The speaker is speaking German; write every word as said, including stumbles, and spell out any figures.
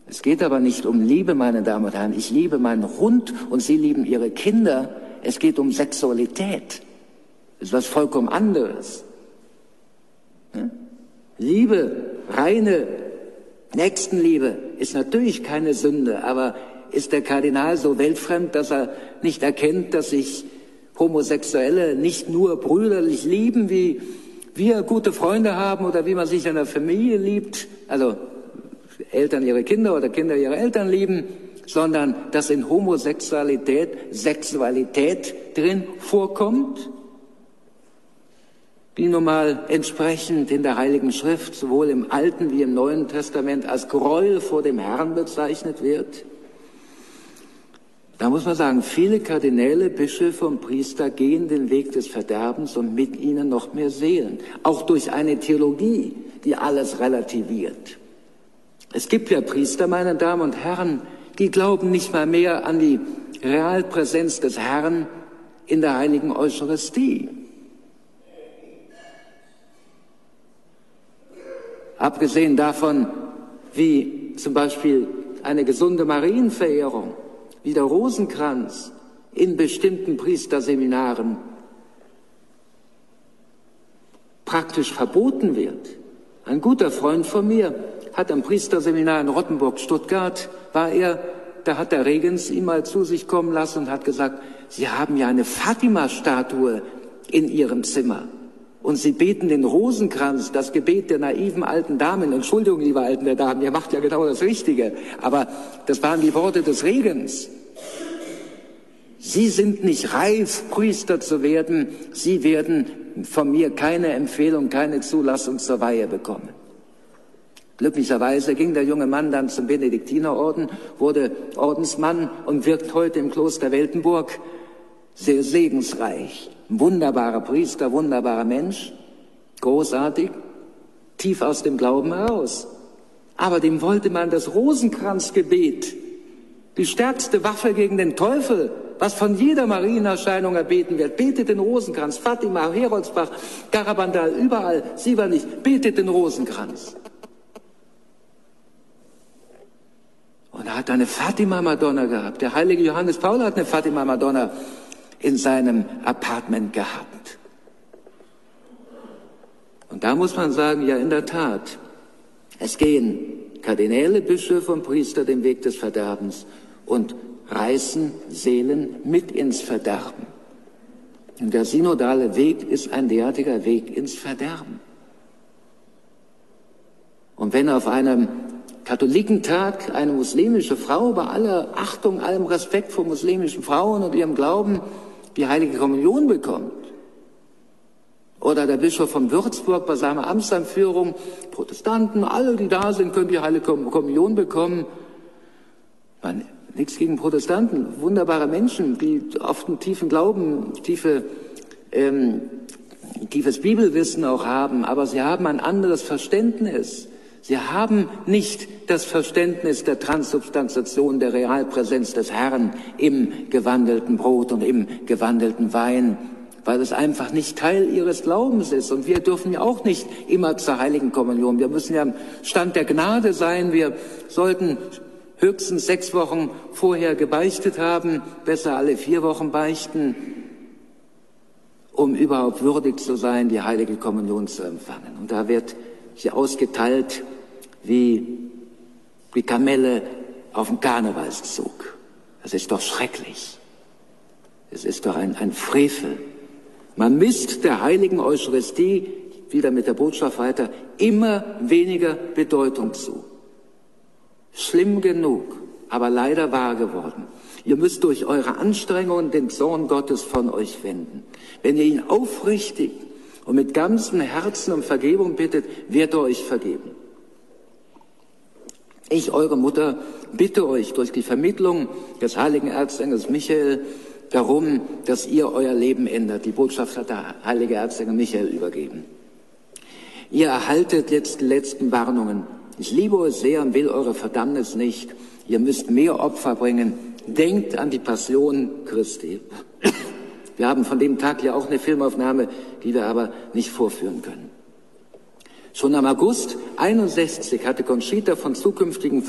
Es geht aber nicht um Liebe, meine Damen und Herren. Ich liebe meinen Hund und Sie lieben Ihre Kinder. Es geht um Sexualität. Das ist was vollkommen anderes. Liebe, reine Nächstenliebe ist natürlich keine Sünde, aber ist der Kardinal so weltfremd, dass er nicht erkennt, dass sich Homosexuelle nicht nur brüderlich lieben, wie wir gute Freunde haben oder wie man sich in der Familie liebt, also Eltern ihre Kinder oder Kinder ihre Eltern lieben, sondern dass in Homosexualität Sexualität drin vorkommt, die nun mal entsprechend in der Heiligen Schrift sowohl im Alten wie im Neuen Testament als Gräuel vor dem Herrn bezeichnet wird. Da muss man sagen, viele Kardinäle, Bischöfe und Priester gehen den Weg des Verderbens und mit ihnen noch mehr Seelen. Auch durch eine Theologie, die alles relativiert. Es gibt ja Priester, meine Damen und Herren, die glauben nicht mal mehr an die Realpräsenz des Herrn in der heiligen Eucharistie. Abgesehen davon, wie zum Beispiel eine gesunde Marienverehrung, wie der Rosenkranz in bestimmten Priesterseminaren praktisch verboten wird. Ein guter Freund von mir hat am Priesterseminar in Rottenburg, Stuttgart, war er, da hat der Regens ihn mal zu sich kommen lassen und hat gesagt, Sie haben ja eine Fatima-Statue in Ihrem Zimmer. Und Sie beten den Rosenkranz, das Gebet der naiven alten Damen. Entschuldigung, liebe alten der Damen, ihr macht ja genau das Richtige. Aber das waren die Worte des Regens. Sie sind nicht reif, Priester zu werden. Sie werden von mir keine Empfehlung, keine Zulassung zur Weihe bekommen. Glücklicherweise ging der junge Mann dann zum Benediktinerorden, wurde Ordensmann und wirkt heute im Kloster Weltenburg sehr segensreich. Ein wunderbarer Priester, wunderbarer Mensch, großartig, tief aus dem Glauben heraus. Aber dem wollte man das Rosenkranzgebet, die stärkste Waffe gegen den Teufel, was von jeder Marienerscheinung erbeten wird. Betet den Rosenkranz, Fatima, Heroldsbach, Garabandal, überall, Sievernich, betet den Rosenkranz. Und er hat eine Fatima-Madonna gehabt. Der heilige Johannes Paul hat eine Fatima-Madonna in seinem Apartment gehabt. Und da muss man sagen, ja in der Tat, es gehen Kardinäle, Bischöfe und Priester den Weg des Verderbens und reißen Seelen mit ins Verderben. Und der synodale Weg ist ein derartiger Weg ins Verderben. Und wenn auf einem Katholikentag eine muslimische Frau bei aller Achtung, allem Respekt vor muslimischen Frauen und ihrem Glauben die heilige Kommunion bekommt, oder der Bischof von Würzburg bei seiner Amtsanführung, Protestanten, alle, die da sind, können die heilige Kommunion bekommen. Man, nichts gegen Protestanten, wunderbare Menschen, die oft einen tiefen Glauben, tiefe, ähm, tiefes Bibelwissen auch haben, aber sie haben ein anderes Verständnis. Sie haben nicht das Verständnis der Transsubstantiation, der Realpräsenz des Herrn im gewandelten Brot und im gewandelten Wein, weil es einfach nicht Teil ihres Glaubens ist. Und wir dürfen ja auch nicht immer zur heiligen Kommunion. Wir müssen ja im Stand der Gnade sein. Wir sollten höchstens sechs Wochen vorher gebeichtet haben, besser alle vier Wochen beichten, um überhaupt würdig zu sein, die heilige Kommunion zu empfangen. Und da wird sie ausgeteilt wie, wie Kamelle auf dem Karnevalszug. Das ist doch schrecklich. Es ist doch ein, ein Frevel. Man misst der heiligen Eucharistie, wieder mit der Botschaft weiter, immer weniger Bedeutung zu. Schlimm genug, aber leider wahr geworden. Ihr müsst durch eure Anstrengungen den Zorn Gottes von euch wenden. Wenn ihr ihn aufrichtig und mit ganzem Herzen um Vergebung bittet, wird er euch vergeben. Ich, eure Mutter, bitte euch durch die Vermittlung des heiligen Erzengels Michael darum, dass ihr euer Leben ändert. Die Botschaft hat der heilige Erzengel Michael übergeben. Ihr erhaltet jetzt die letzten Warnungen. Ich liebe euch sehr und will eure Verdammnis nicht. Ihr müsst mehr Opfer bringen. Denkt an die Passion Christi. Wir haben von dem Tag ja auch eine Filmaufnahme, die wir aber nicht vorführen können. Schon am August einundsechzig hatte Conchita von zukünftigen